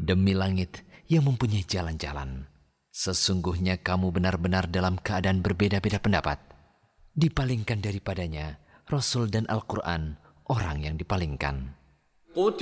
Demi langit yang mempunyai jalan-jalan, sesungguhnya kamu benar-benar dalam keadaan berbeda-beda pendapat. Dipalingkan daripadanya Rasul dan Al-Quran, orang yang dipalingkan.